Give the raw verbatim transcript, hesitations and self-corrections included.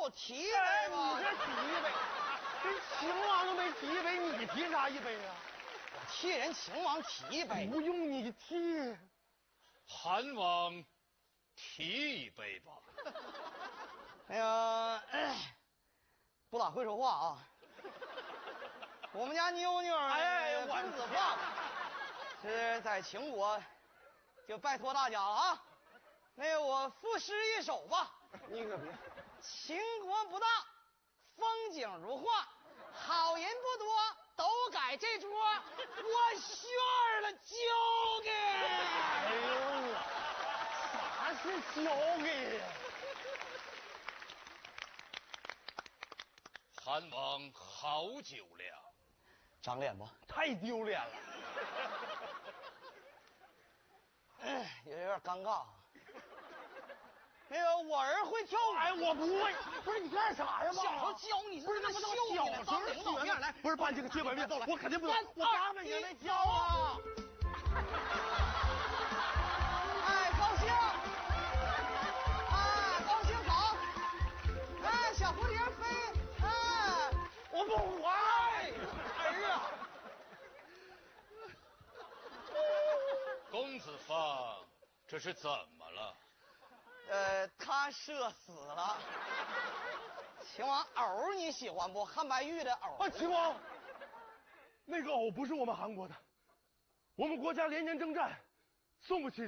我提一杯吧。 你这提一杯，人秦王都没提一杯，你提啥一杯啊？ 我替人秦王提一杯。 不用你提。 韩王提一杯吧。 哎呀，不咋会说话啊。我们家妞妞哎，公子胖是在秦国，就拜托大家了啊。那个我赋诗一首吧。 你可别。 秦国不大，风景如画，好人不多，都改这桌，我炫了交给。 哎呦我，啥是交给呀？ 韩王好酒量， 长脸不？ 太丢脸了。 哎，有点尴尬。那个我儿会跳舞。 哎，我不会。不是你干啥呀？ 小时候教你， 不是那不秀小你当领导面来， 不是办这个接本面，我肯定不能。我八八百年没教啊。 哎，高兴。哎，高兴好。哎，小蝴蝶飞。哎， 我不玩。 儿啊。 公子方，这是怎么了？ 呃，他射死了。秦王藕你喜欢不？汉白玉的藕。 啊，秦王，那个藕不是我们韩国的，我们国家连年征战，送不起。